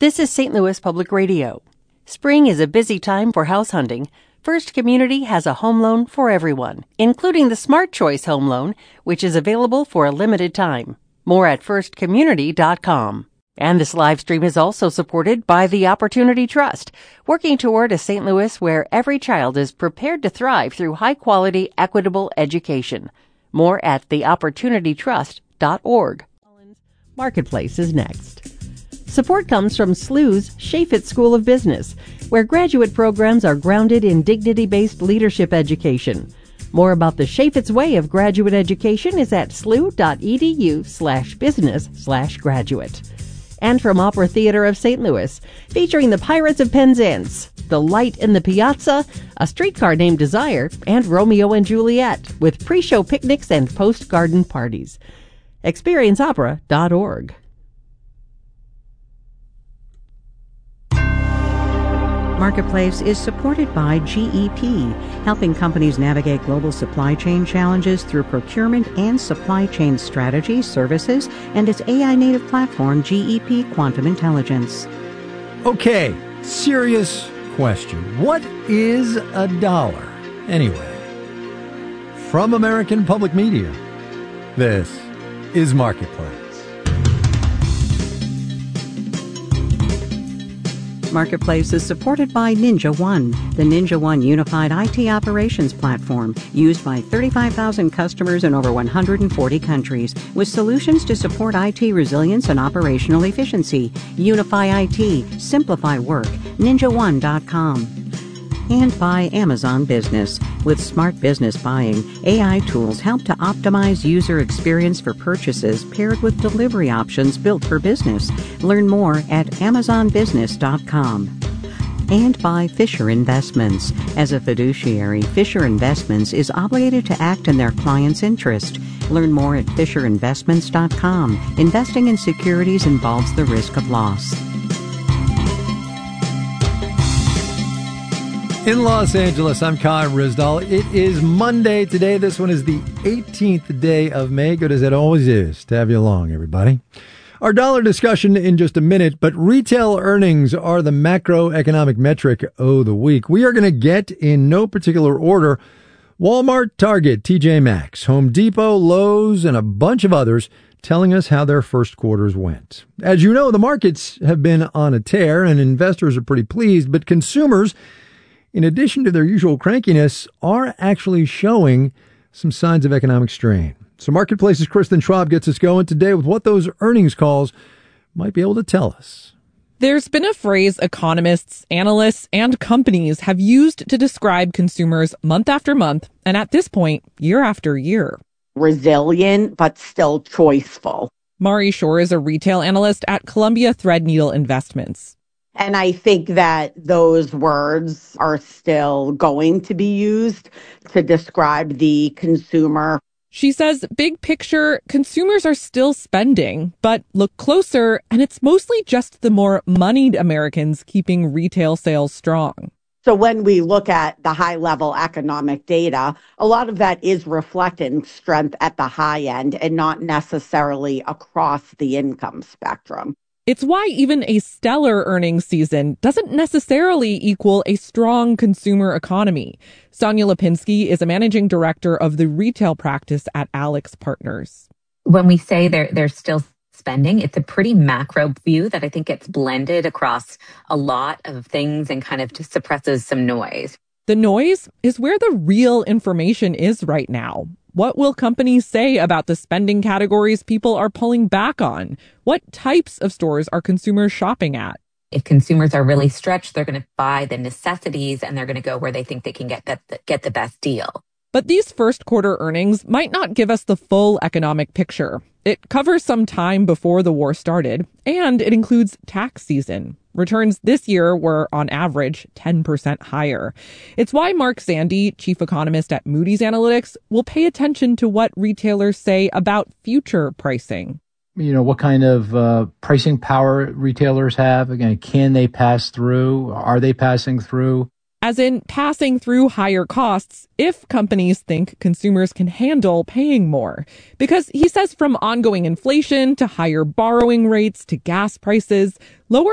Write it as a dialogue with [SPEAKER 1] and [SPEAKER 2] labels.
[SPEAKER 1] This is St. Louis Public Radio. Spring is a busy time for house hunting. First Community has a home loan for everyone, including the Smart Choice Home Loan, which is available for a limited time. More at firstcommunity.com. And this live stream is also supported by the Opportunity Trust, working toward a St. Louis where every child is prepared to thrive through high-quality, equitable education. More at theopportunitytrust.org. Marketplace is next. Support comes from SLU's Chaffetz School of Business, where graduate programs are grounded in dignity-based leadership education. More about the Chaffetz way of graduate education is at slu.edu/business/graduate. And from Opera Theater of St. Louis, featuring the Pirates of Penzance, The Light in the Piazza, A Streetcar Named Desire, and Romeo and Juliet, with pre-show picnics and post-garden parties. ExperienceOpera.org.
[SPEAKER 2] Marketplace is supported by GEP, helping companies navigate global supply chain challenges through procurement and supply chain strategy, services, and its AI-native platform, GEP Quantum Intelligence.
[SPEAKER 3] Okay, serious question. What is a dollar, anyway? From American Public Media, this is Marketplace.
[SPEAKER 2] Marketplace is supported by NinjaOne, the NinjaOne unified IT operations platform used by 35,000 customers in over 140 countries with solutions to support IT resilience and operational efficiency. Unify IT, simplify work, ninjaone.com. And by Amazon Business. With smart business buying, AI tools help to optimize user experience for purchases paired with delivery options built for business. Learn more at amazonbusiness.com. And by Fisher Investments. As a fiduciary, Fisher Investments is obligated to act in their client's interest. Learn more at fisherinvestments.com. Investing in securities involves the risk of loss.
[SPEAKER 3] In Los Angeles, I'm Kai Ryssdal. It is Monday today. This one is the 18th day of May. Good as it always is to have you along, everybody. Our dollar discussion in just a minute, but retail earnings are the macroeconomic metric of the week. We are going to get, in no particular order, Walmart, Target, TJ Maxx, Home Depot, Lowe's, and a bunch of others telling us how their first quarters went. As you know, the markets have been on a tear and investors are pretty pleased, but consumers, in addition to their usual crankiness, are actually showing some signs of economic strain. So Marketplace's Kristen Schwab gets us going today with what those earnings calls might be able to tell us.
[SPEAKER 4] There's been a phrase economists, analysts, and companies have used to describe consumers month after month, and at this point, year after year.
[SPEAKER 5] Resilient, but still choiceful.
[SPEAKER 4] Mari Shore is a retail analyst at Columbia Threadneedle Investments.
[SPEAKER 5] And I think that those words are still going to be used to describe the consumer.
[SPEAKER 4] She says, big picture, consumers are still spending, but look closer, and it's mostly just the more moneyed Americans keeping retail sales strong.
[SPEAKER 5] So when we look at the high-level economic data, a lot of that is reflecting strength at the high end and not necessarily across the income spectrum.
[SPEAKER 4] It's why even a stellar earnings season doesn't necessarily equal a strong consumer economy. Sonia Lipinski is a managing director of the retail practice at Alex Partners.
[SPEAKER 6] When we say they're still spending, it's a pretty macro view that I think gets blended across a lot of things and kind of just suppresses some noise.
[SPEAKER 4] The noise is where the real information is right now. What will companies say about the spending categories people are pulling back on? What types of stores are consumers shopping at?
[SPEAKER 6] If consumers are really stretched, they're going to buy the necessities and they're going to go where they think they can get the best deal.
[SPEAKER 4] But these first quarter earnings might not give us the full economic picture. It covers some time before the war started, and it includes tax season. Returns this year were, on average, 10% higher. It's why Mark Zandi, chief economist at Moody's Analytics, will pay attention to what retailers say about future pricing.
[SPEAKER 7] You know, what kind of pricing power retailers have? Again, can they pass through? Are they passing through?
[SPEAKER 4] As in passing through higher costs if companies think consumers can handle paying more. Because he says from ongoing inflation to higher borrowing rates to gas prices, lower